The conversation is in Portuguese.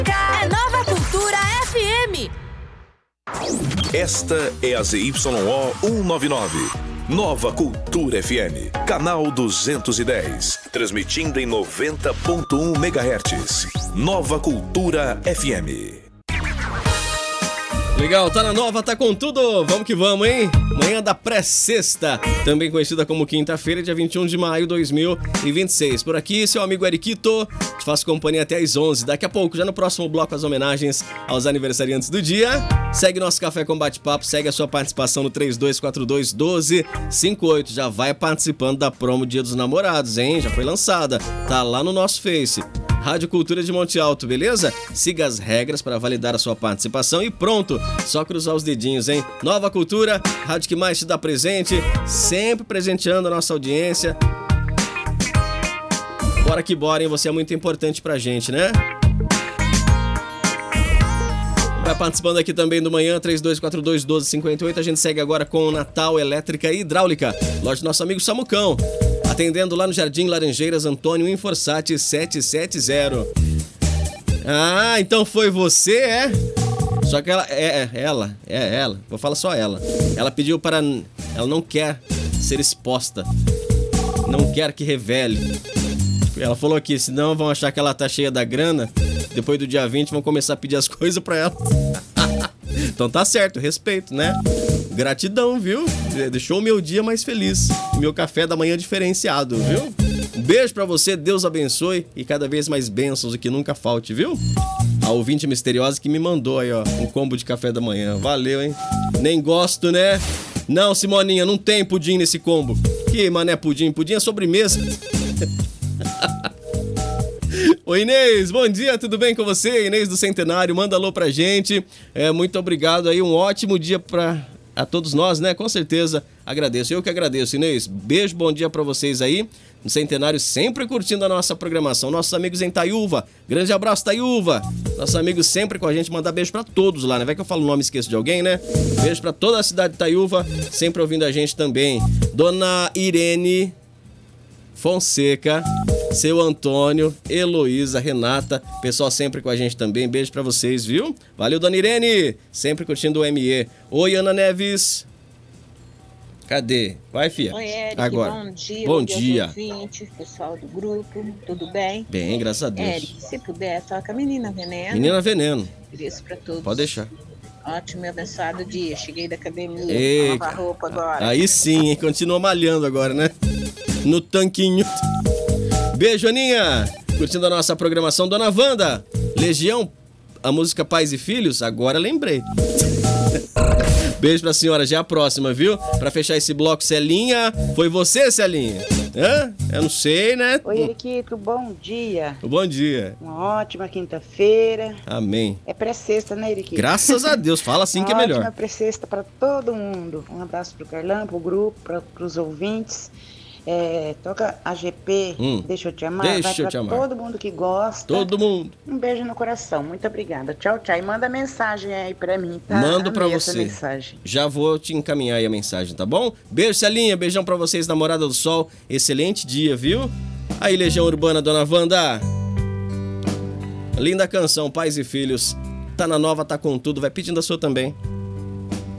É Nova Cultura FM. Esta é a ZYO 199. Nova Cultura FM, canal 210, transmitindo em 90.1 MHz. Nova Cultura FM. Legal, tá na Nova, tá com tudo. Vamos que vamos, hein? Manhã da pré-sexta, também conhecida como quinta-feira, dia 21 de maio de 2026. Por aqui, seu amigo Eriquito, te faço companhia até às 11. Daqui a pouco, já no próximo bloco, as homenagens aos aniversariantes do dia. Segue nosso Café com Bate-Papo, segue a sua participação no 3242-1258. Já vai participando da promo Dia dos Namorados, hein? Já foi lançada, tá lá no nosso Face. Rádio Cultura de Monte Alto, beleza? Siga as regras para validar a sua participação e pronto, só cruzar os dedinhos, hein? Nova Cultura, rádio que mais te dá presente, sempre presenteando a nossa audiência. Bora que bora, hein? Você é muito importante pra gente, né? Vai participando aqui também do Manhã, 3242-1258. A gente segue agora com o Natal Elétrica e Hidráulica, loja do nosso amigo Samucão. Atendendo lá no Jardim Laranjeiras, Antônio Inforsati 770. Ah, então foi você, é? Só que ela, vou falar só ela. Ela pediu para... Ela não quer ser exposta. Não quer que revele. Ela falou aqui, senão vão achar que ela tá cheia da grana. Depois do dia 20 vão começar a pedir as coisas pra ela. Então tá certo, respeito, né? Gratidão, viu? Deixou o meu dia mais feliz. Meu café da manhã diferenciado, viu? Um beijo pra você, Deus abençoe e cada vez mais bênçãos e que nunca falte, viu? A ouvinte misteriosa que me mandou aí, ó, um combo de café da manhã. Valeu, hein? Nem gosto, né? Não, Simoninha, não tem pudim nesse combo. Que mané pudim? Pudim é sobremesa. Oi, Inês, bom dia, tudo bem com você? Inês do Centenário, manda alô pra gente. Muito obrigado aí, um ótimo dia a todos nós, né? Com certeza, agradeço. Eu que agradeço, Inês. Beijo, bom dia pra vocês aí. No Centenário, sempre curtindo a nossa programação. Nossos amigos em Taiúva, grande abraço, Taiúva. Nossos amigos sempre com a gente, mandar beijo pra todos lá, né? Vai que eu falo o nome e esqueço de alguém, né? Beijo pra toda a cidade de Taiúva, sempre ouvindo a gente também. Dona Irene Fonseca, seu Antônio, Heloísa, Renata, pessoal sempre com a gente também, beijo pra vocês, viu? Valeu, Dona Irene, sempre curtindo o ME. Oi, Ana Neves. Cadê? Vai, filha. Oi, Eric, agora. Bom dia. Bom dia. Ouvinte, pessoal do grupo, tudo bem? Bem, graças a Deus. Eric, se puder, toca Menina Veneno. Menina Veneno. Isso pra todos. Pode deixar. Ótimo e abençoado dia. Cheguei da academia, Ei, nova roupa agora. Aí sim, hein? Continua malhando agora, né? No tanquinho. Beijo, Aninha. Curtindo a nossa programação. Dona Wanda, Legião, a música Pais e Filhos, agora lembrei. Beijo pra senhora, já é a próxima, viu? Pra fechar esse bloco, Celinha. Foi você, Celinha? Hã? Eu não sei, né? Oi, Eriquito, bom dia. Bom dia. Uma ótima quinta-feira. Amém. É pré-sexta, né, Eriquito? Graças a Deus, fala assim que é melhor. Ótima pré-sexta pra todo mundo. Um abraço pro Carlão, pro grupo, pros ouvintes. Toca a GP, Deixa Eu Te Amar. Deixa Eu Te Amar. Todo mundo que gosta. Todo mundo. Um beijo no coração, muito obrigada. Tchau, tchau. E manda mensagem aí pra mim, tá? Mando pra Amei você. essa mensagem. Já vou te encaminhar aí a mensagem, tá bom? Beijo, Celinha. Beijão pra vocês, Namorada do Sol. Excelente dia, viu? Aí, Legião Urbana, Dona Wanda. Linda canção, Pais e Filhos. Tá na Nova, tá com tudo. Vai pedindo a sua também.